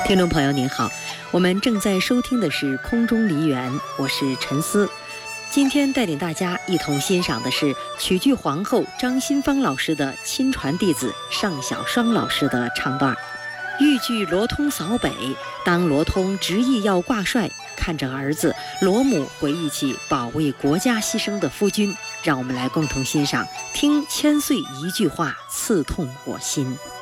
听众朋友您好，我们正在收听的是空中梨园，我是陈思。今天带领大家一同欣赏的是曲剧皇后张新芳老师的亲传弟子尚小双老师的唱段。豫剧罗通扫北，当罗通执意要挂帅，看着儿子罗母回忆起保卫国家牺牲的夫君，让我们来共同欣赏，听千岁一句话刺痛我心。